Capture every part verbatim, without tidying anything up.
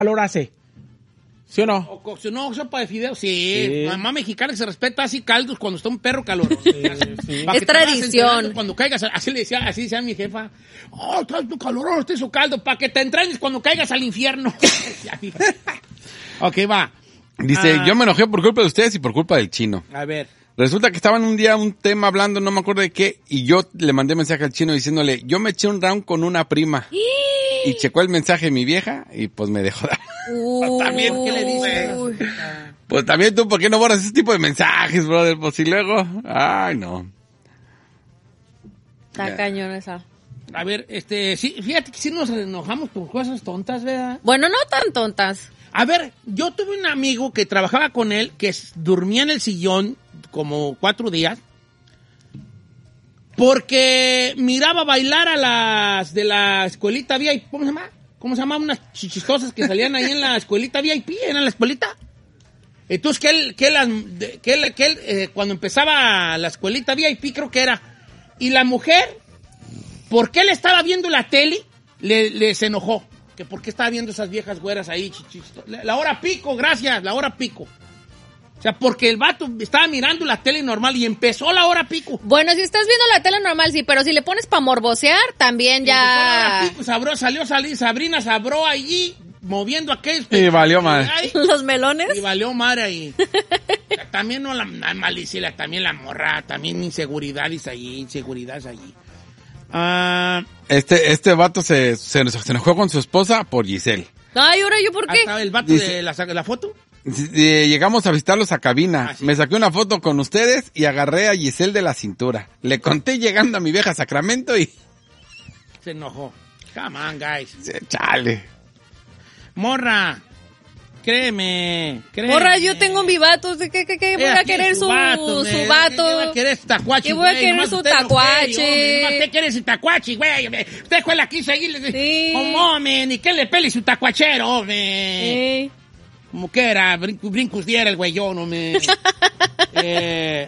calor hace. ¿Sí o no? O, no, sopa de fideos, sí. Sí. Mamá mexicana que se respeta así caldos cuando está un perro caloroso. Sí, sí. Pa' Es que te vayas tradición. enterando Cuando caigas, así le decía, así decía mi jefa. Oh, estás tu caloroso, este es su caldo, para que te entrenes cuando caigas al infierno. Ok, va. Dice, Ah. yo me enojé por culpa de ustedes y por culpa del chino. A ver. Resulta que estaban un día un tema hablando, no me acuerdo de qué, y yo le mandé mensaje al chino diciéndole, yo me eché un round con una prima. Y checó el mensaje de mi vieja y pues me dejó dar. Uy. También, ¿qué le dices? Pues también tú, ¿por qué no borras ese tipo de mensajes, brother? Pues y luego, ay no. Está cañón esa. A ver, este, sí, fíjate que sí nos enojamos por cosas tontas, ¿verdad? Bueno, no tan tontas. A ver, yo tuve un amigo que trabajaba con él, que s- dormía en el sillón como cuatro días, porque miraba bailar a las de la escuelita V I P, ¿cómo se llama? ¿Cómo se llamaban unas chichistosas que salían ahí en la escuelita V I P, en la escuelita? Entonces, que él, que él, las- de- que él, que él, eh, cuando empezaba la escuelita V I P, creo que era, y la mujer, ¿por qué le estaba viendo la tele? Le, les enojó. Que por qué estaba viendo esas viejas güeras ahí, chichisto. La, la hora pico, gracias, la hora pico. O sea, porque el vato estaba mirando la tele normal y empezó la hora pico. Bueno, si estás viendo la tele normal, sí, pero si le pones pa' morbosear, también Empezó la hora ya... pico, Sabró, salió salir Sabrina Sabró allí, moviendo aquellos... Y valió madre. Ay, Los melones. Y valió madre ahí. O sea, también no la, la malicia, también la morra, también inseguridades allí, inseguridades allí. Ah... Este, este vato se, se, se enojó con su esposa por Giselle. Ay, ahora yo, ¿por qué? ¿Hasta el vato Dice- de la, la foto? Eh, Llegamos a visitarlos a cabina. Ah, sí. Me saqué una foto con ustedes y agarré a Giselle de la cintura. Le conté llegando a mi vieja Sacramento y... Se enojó. Come on, guys. Chale. Morra, créeme, créeme. Morra, yo tengo mi vato, ¿qué, qué, qué voy Ella a quiere querer su, vato, su me- vato? ¿Qué va a querer su tacuache, ¿Qué voy a güey? querer Nomás su usted no tacuache? quiere, hombre, nomás usted quiere su tacuache, güey. hombre. Usted fue la que hizo ahí. Sí. ¿Cómo, hombre? Ni que le pele su tacuachero, hombre. Eh, Como que era, brincos, brincos diera el güeyón, hombre. eh,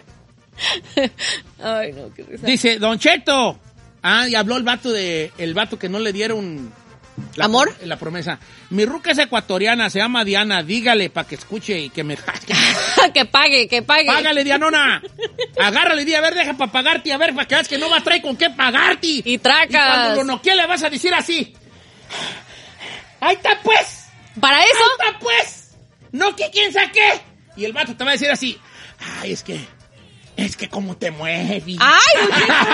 Ay, no, qué risa. dice, Don Cheto. Ah, y habló el vato de, el vato que no le dieron... La ¿Amor? prom- La promesa. Mi ruca es ecuatoriana, se llama Diana. Dígale para que escuche y que me... que pague, que pague. Págale, Dianona. Agárrale, di, a ver, deja para pagarte, a ver, para que veas que no va a traer con qué pagarte. Y tracas. Y cuando lo noquee le vas a decir así. Ahí está, pues. ¿Para Ahí eso? está, pues. No, que quién saqué. Y el vato te va a decir así. Ay, es que... Es que como te mueves. ¡Ay,